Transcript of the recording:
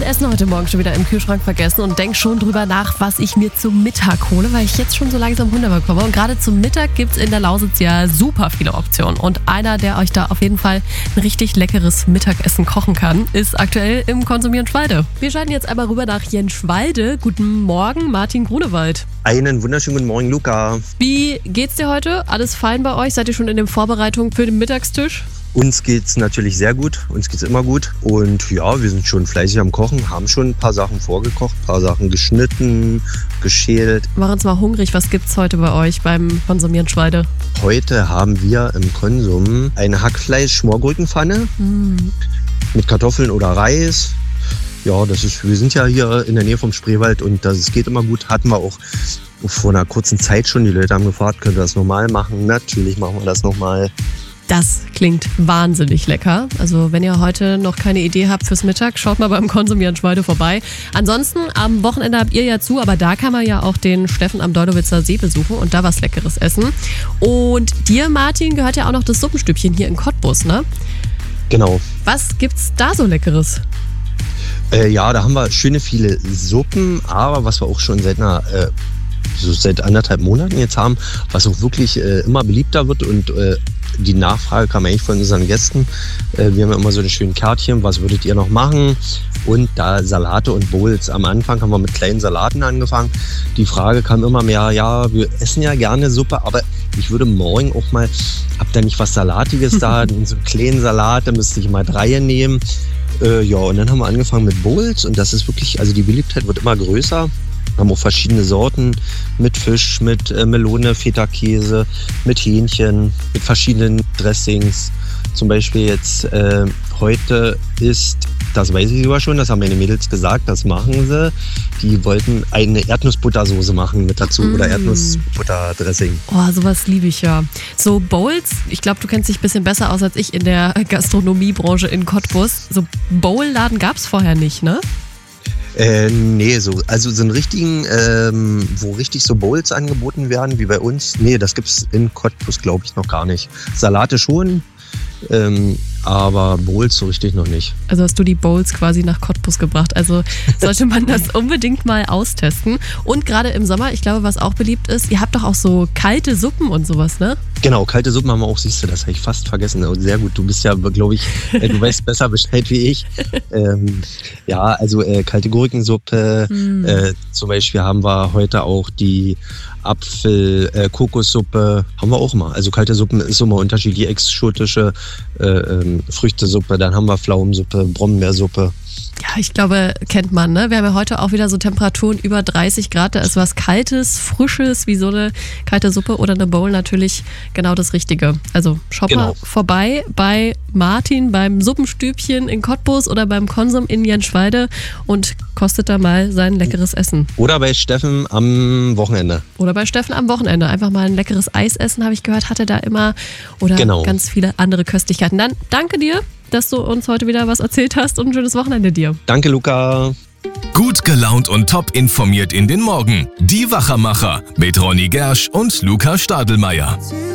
mein Essen heute Morgen schon wieder im Kühlschrank vergessen und denke schon drüber nach, was ich mir zum Mittag hole, weil ich jetzt schon so langsam Hunger bekomme. Und gerade zum Mittag gibt es in der Lausitz ja super viele Optionen. Und einer, der euch da auf jeden Fall ein richtig leckeres Mittagessen kochen kann, ist aktuell im Konsum Jenschwalde. Wir schalten jetzt einmal rüber nach Jenschwalde. Guten Morgen, Martin Grunewald. Einen wunderschönen guten Morgen, Luca. Wie geht's dir heute? Alles fein bei euch? Seid ihr schon in den Vorbereitungen für den Mittagstisch? Uns geht's natürlich sehr gut, uns geht's immer gut und ja, wir sind schon fleißig am Kochen, haben schon ein paar Sachen vorgekocht, ein paar Sachen geschnitten, geschält. Mach uns mal hungrig, was gibt's heute bei euch beim Konsum Jenschwalde? Heute haben wir im Konsum eine Hackfleisch-Schmorgurkenpfanne mit Kartoffeln oder Reis. Ja, wir sind ja hier in der Nähe vom Spreewald und das geht immer gut. Hatten wir auch vor einer kurzen Zeit schon. Die Leute haben gefragt, könnt ihr das nochmal machen? Natürlich machen wir das nochmal. Das klingt wahnsinnig lecker. Also wenn ihr heute noch keine Idee habt fürs Mittag, schaut mal beim Konsum Jenschwalde vorbei. Ansonsten, am Wochenende habt ihr ja zu, aber da kann man ja auch den Steffen am Deudowitzer See besuchen und da was Leckeres essen. Und dir, Martin, gehört ja auch noch das Suppenstübchen hier in Cottbus, ne? Genau. Was gibt's da so Leckeres? Ja, da haben wir schöne viele Suppen, aber was wir auch schon seit 1,5 Monaten jetzt haben, was auch wirklich immer beliebter wird und die Nachfrage kam eigentlich von unseren Gästen. Wir haben ja immer so eine schönen Kärtchen, was würdet ihr noch machen? Und da Salate und Bowls. Am Anfang haben wir mit kleinen Salaten angefangen. Die Frage kam immer mehr, ja, wir essen ja gerne Suppe, aber ich würde morgen auch mal, habt ihr nicht was Salatiges da? So einen kleinen Salat, da müsste ich mal 3 nehmen. Ja, und dann haben wir angefangen mit Bowls und das ist wirklich, also die Beliebtheit wird immer größer. Wir haben auch verschiedene Sorten mit Fisch, mit Melone, Feta-Käse, mit Hähnchen, mit verschiedenen Dressings. Zum Beispiel jetzt heute ist, das weiß ich sogar schon, das haben meine Mädels gesagt, das machen sie. Die wollten eine Erdnussbuttersoße machen mit dazu oder Erdnussbutterdressing. Oh, sowas liebe ich ja. So Bowls, ich glaube, du kennst dich ein bisschen besser aus als ich in der Gastronomiebranche in Cottbus. So Bowlladen gab es vorher nicht, ne? Nee, so einen richtigen, wo richtig so Bowls angeboten werden, wie bei uns. Nee, das gibt's in Cottbus, glaube ich, noch gar nicht. Salate schon, aber Bowls so richtig noch nicht. Also hast du die Bowls quasi nach Cottbus gebracht. Also sollte man das unbedingt mal austesten. Und gerade im Sommer, ich glaube, was auch beliebt ist, ihr habt doch auch so kalte Suppen und sowas, ne? Genau, kalte Suppen haben wir auch, siehst du, das habe ich fast vergessen. Sehr gut, du bist ja, glaube ich, du weißt besser Bescheid wie ich. Ja, also kalte Gurkensuppe. Zum Beispiel haben wir heute auch die Apfel-Kokossuppe. Haben wir auch mal. Also kalte Suppen ist immer unterschiedlich. Exotische Früchtesuppe, dann haben wir Pflaumensuppe, Brombeersuppe. Ja, ich glaube, kennt man, ne? Wir haben ja heute auch wieder so Temperaturen über 30 Grad. Da ist was Kaltes, Frisches, wie so eine kalte Suppe oder eine Bowl natürlich genau das Richtige. Also schaut mal vorbei bei Martin beim Suppenstübchen in Cottbus oder beim Konsum in Jenschwalde und kostet da mal sein leckeres Essen. Oder bei Steffen am Wochenende. Einfach mal ein leckeres Eis essen, habe ich gehört, hat er da immer. Oder ganz viele andere Köstlichkeiten. Dann danke dir, dass du uns heute wieder was erzählt hast und ein schönes Wochenende dir. Danke, Luca. Gut gelaunt und top informiert in den Morgen. Die Wachermacher mit Ronny Gersch und Luca Stadelmeier.